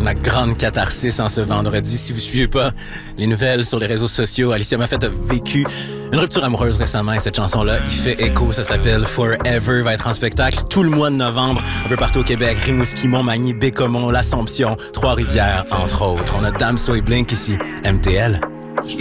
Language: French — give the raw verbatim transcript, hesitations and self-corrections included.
La grande catharsis en ce vendredi. Si vous ne suivez pas les nouvelles sur les réseaux sociaux, Alicia Moffett a vécu une rupture amoureuse récemment et cette chanson-là, il fait écho. Ça s'appelle Forever, va être en spectacle tout le mois de novembre, un peu partout au Québec. Rimouski, Montmagny, Bécomo, l'Assomption, Trois-Rivières, entre autres. On a Damso et Blink ici, M T L.